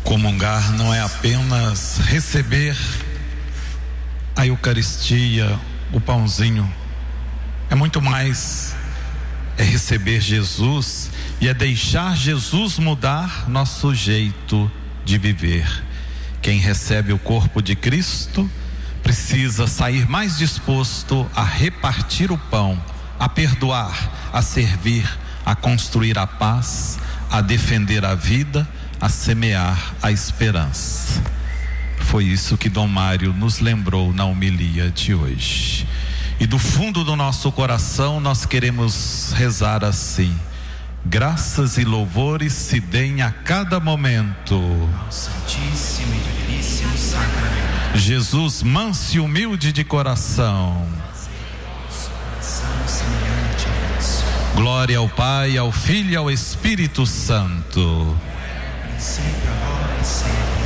Comungar não é apenas receber a Eucaristia, o pãozinho. É muito mais. É receber Jesus e é deixar Jesus mudar nosso jeito de viver. Quem recebe o corpo de Cristo precisa sair mais disposto a repartir o pão, a perdoar, a servir, a construir a paz, a defender a vida, a semear a esperança. Foi isso que Dom Mário nos lembrou na homilia de hoje. E do fundo do nosso coração nós queremos rezar assim: graças e louvores se deem a cada momento ao Santíssimo e Diviníssimo Sacramento. Jesus, manso e humilde de coração, glória ao Pai, ao Filho e ao Espírito Santo. Sempre, agora e sempre.